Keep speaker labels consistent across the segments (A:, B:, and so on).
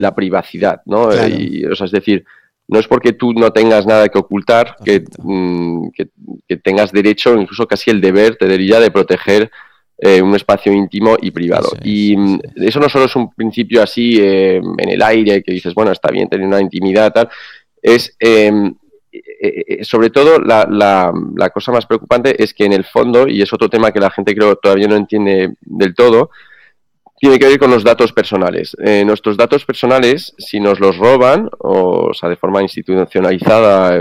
A: la privacidad, ¿no?
B: Claro.
A: O sea, es decir, no es porque tú no tengas nada que ocultar que tengas derecho, incluso casi el deber, te diría, de proteger un espacio íntimo y privado. Eso no solo es un principio así en el aire, que dices, bueno, está bien tener una intimidad, tal, es... sobre todo la cosa más preocupante es que en el fondo, y es otro tema que la gente creo todavía no entiende del todo, tiene que ver con los datos personales. Nuestros datos personales, si nos los roban, o sea, de forma institucionalizada,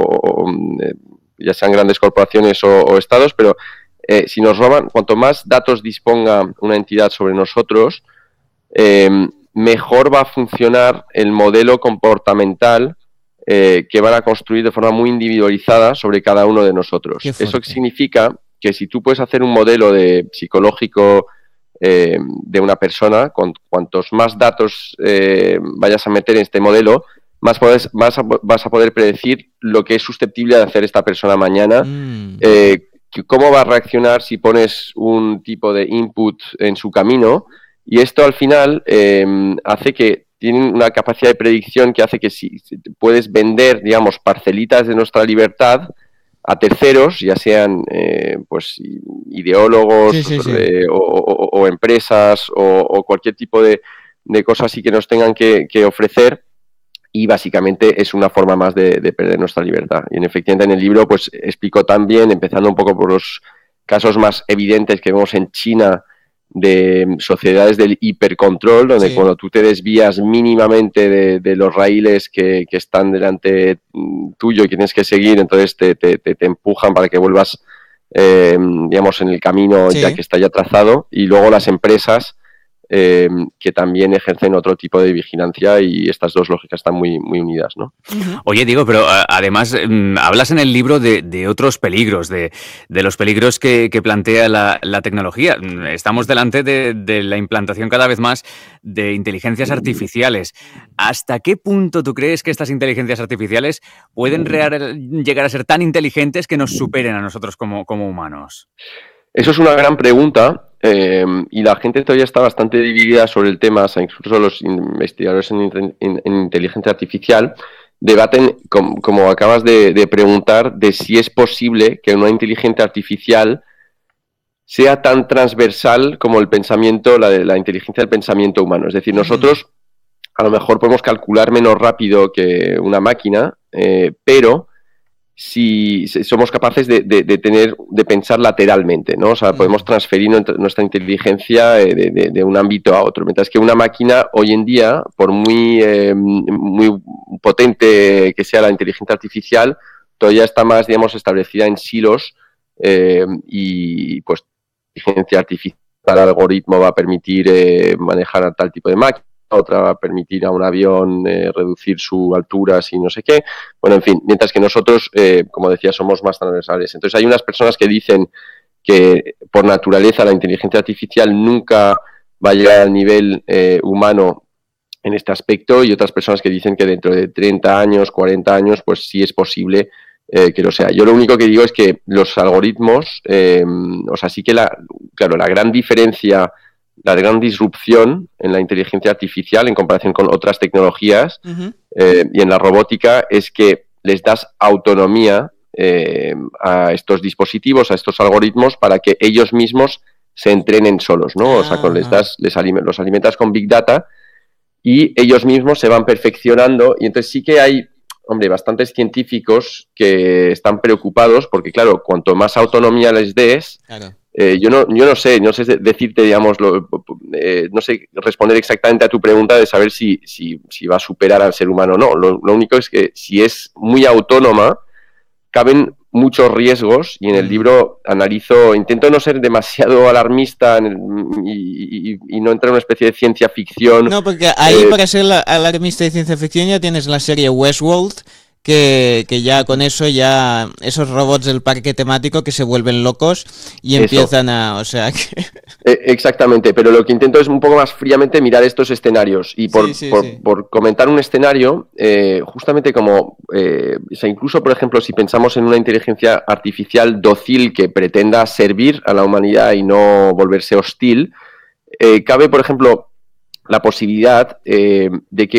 A: ya sean grandes corporaciones o estados, pero si nos roban, cuanto más datos disponga una entidad sobre nosotros, mejor va a funcionar el modelo comportamental que van a construir de forma muy individualizada sobre cada uno de nosotros. Eso significa que si tú puedes hacer un modelo psicológico de una persona, cuantos más datos vayas a meter en este modelo, vas a poder predecir lo que es susceptible de hacer esta persona mañana, cómo va a reaccionar si pones un tipo de input en su camino, y esto al final hace que tienen una capacidad de predicción que hace que si puedes vender, digamos, parcelitas de nuestra libertad a terceros, ya sean pues ideólogos o empresas o cualquier tipo de cosas así que nos tengan que ofrecer, y básicamente es una forma más de perder nuestra libertad. Y efectivamente en el libro pues explico también, empezando un poco por los casos más evidentes que vemos en China, de sociedades del hipercontrol, donde cuando tú te desvías mínimamente de los raíles que están delante tuyo y que tienes que seguir, entonces te empujan para que vuelvas, digamos, en el camino ya que está ya trazado. Y luego las empresas que también ejercen otro tipo de vigilancia, y estas dos lógicas están muy, muy unidas, ¿no?
C: Oye, Diego, pero además hablas en el libro de otros peligros, de los peligros que plantea la tecnología. Estamos delante de la implantación cada vez más de inteligencias artificiales. ¿Hasta qué punto tú crees que estas inteligencias artificiales pueden llegar a ser tan inteligentes que nos superen a nosotros como humanos?
A: Eso es una gran pregunta. Y la gente todavía está bastante dividida sobre el tema. O sea, incluso los investigadores en inteligencia artificial debaten, como acabas de preguntar, de si es posible que una inteligencia artificial sea tan transversal como el pensamiento, la inteligencia del pensamiento humano. Es decir, nosotros a lo mejor podemos calcular menos rápido que una máquina, pero si somos capaces de pensar lateralmente, ¿no? O sea, podemos transferir nuestra inteligencia de un ámbito a otro, mientras que una máquina hoy en día, por muy potente que sea la inteligencia artificial, todavía está más, digamos, establecida en silos, y pues la inteligencia artificial, el algoritmo va a permitir manejar a tal tipo de máquina, otra va a permitir a un avión reducir su altura si no sé qué. Bueno, en fin, mientras que nosotros, como decía, somos más transversales. Entonces hay unas personas que dicen que por naturaleza la inteligencia artificial nunca va a llegar al nivel humano en este aspecto, y otras personas que dicen que dentro de 30 años, 40 años, pues sí es posible que lo sea. Yo lo único que digo es que los algoritmos, o sea, sí que la gran diferencia, la gran disrupción en la inteligencia artificial en comparación con otras tecnologías y en la robótica es que les das autonomía a estos dispositivos, a estos algoritmos, para que ellos mismos se entrenen solos, ¿no? O sea, los alimentas con Big Data y ellos mismos se van perfeccionando, y entonces sí que hay, hombre, bastantes científicos que están preocupados porque, claro, cuanto más autonomía les des, yo no sé decirte, digamos, no sé responder exactamente a tu pregunta de saber si va a superar al ser humano o no. Lo único es que si es muy autónoma, caben muchos riesgos, y en el libro intento no ser demasiado alarmista y no entrar en una especie de ciencia ficción.
B: No, porque ahí para ser alarmista de ciencia ficción ya tienes la serie Westworld, que ya con eso, ya esos robots del parque temático que se vuelven locos y empiezan o sea que...
A: Exactamente, pero lo que intento es un poco más fríamente mirar estos escenarios, y por comentar un escenario, justamente como, o sea, incluso por ejemplo si pensamos en una inteligencia artificial dócil que pretenda servir a la humanidad y no volverse hostil, cabe por ejemplo la posibilidad de que